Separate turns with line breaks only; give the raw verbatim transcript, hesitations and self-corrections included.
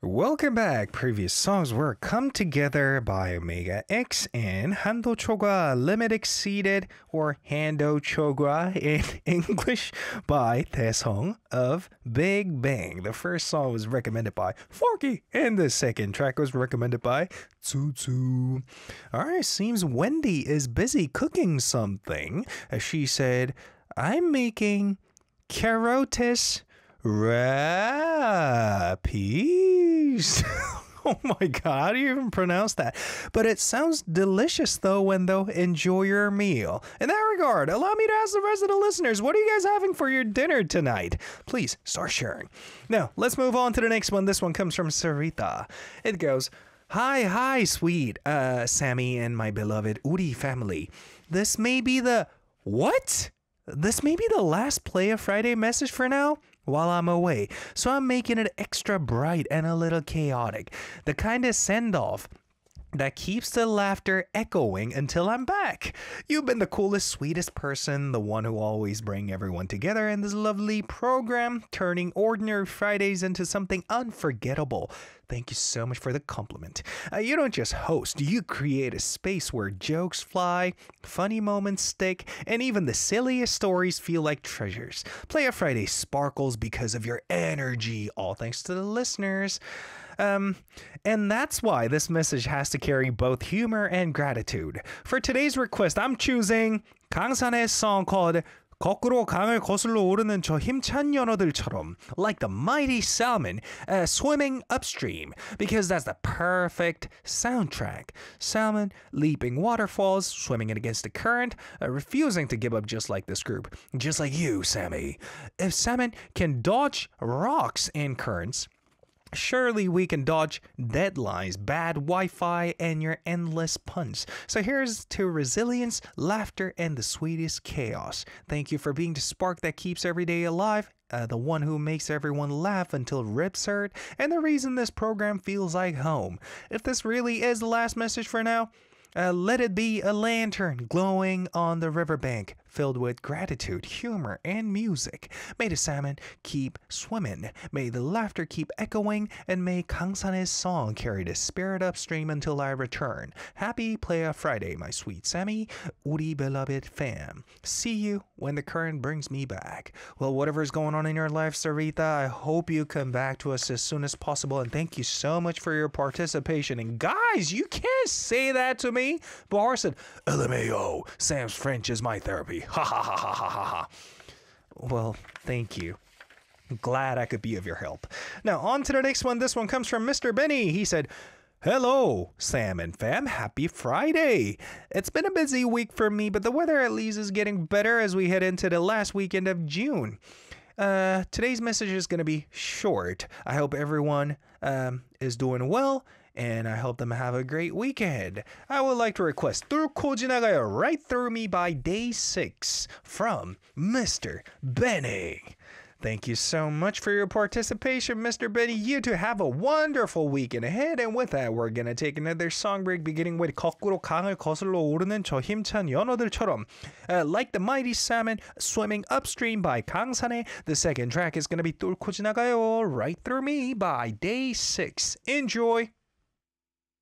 Welcome back. Previous songs were Come Together by Omega X and Hando Choga Limit Exceeded, or Hando Choga in English, by Taesong of Big Bang. The first song was recommended by Forky and the second track was recommended by Tsu. Alright, seems Wendy is busy cooking something. As she said, I'm making carotes Rappies. Oh my god, how do you even pronounce that? But it sounds delicious though, Wendo. Enjoy your meal. In that regard, allow me to ask the rest of the listeners, what are you guys having for your dinner tonight? Please start sharing. Now, let's move on to the next one. This one comes from Sarita. It goes, Hi, hi, sweet uh, Sammy and my beloved Uri family. This may be the... What? This may be the last Play a Friday message for now while I'm away, so I'm making it extra bright and a little chaotic. The kind of send-off that keeps the laughter echoing until I'm back. You've been the coolest, sweetest person, the one who always bring everyone together in this lovely program, turning ordinary Fridays into something unforgettable. Thank you so much for the compliment. Uh, you don't just host, you create a space where jokes fly, funny moments stick, and even the silliest stories feel like treasures. Play a Friday sparkles because of your energy, all thanks to the listeners. Um, and that's why this message has to carry both humor and gratitude. For today's request, I'm choosing 강산의 song called 거꾸로 강을 거슬러 오르는 저 힘찬 연어들처럼, like the mighty salmon uh, swimming upstream, because that's the perfect soundtrack. Salmon leaping waterfalls, swimming against the current, uh, refusing to give up just like this group. Just like you, Sammy. If salmon can dodge rocks and currents, surely we can dodge deadlines, bad Wi-Fi, and your endless puns. So here's to resilience, laughter, and the sweetest chaos. Thank you for being the spark that keeps every day alive, uh, the one who makes everyone laugh until ribs hurt, and the reason this program feels like home. If this really is the last message for now, Uh, let it be a lantern glowing on the riverbank, filled with gratitude, humor, and music. May the salmon keep swimming, may the laughter keep echoing, and may Kangsan's song carry the spirit upstream until I return. Happy Play a Friday, my sweet Sammy, Uri beloved fam. See you when the current brings me back. Well, whatever's going on in your life, Sarita, I hope you come back to us as soon as possible, and thank you so much for your participation. And guys, you can't say that to me. Bar said, L M A O, Sam's French is my therapy. Ha ha ha ha ha ha ha. Well, thank you. I'm glad I could be of your help. Now, on to the next one. This one comes from Mister Benny. He said, Hello, Sam and fam. Happy Friday. It's been a busy week for me, but the weather at least is getting better as we head into the last weekend of June. Uh, today's message is going to be short. I hope everyone um, is doing well, and I hope them have a great weekend. I would like to request 뚫고 지나가요 Right Through Me by Day six from Mister Benny. Thank you so much for your participation, Mister Benny. You two have a wonderful weekend ahead. And with that, we're going to take another song break, beginning with 거꾸로 강을 거슬러 오르는 저 힘찬 연어들처럼. Uh, like the mighty salmon swimming upstream by 강산에. The second track is going to be 뚫고 지나가요 Right Through Me by Day six. Enjoy.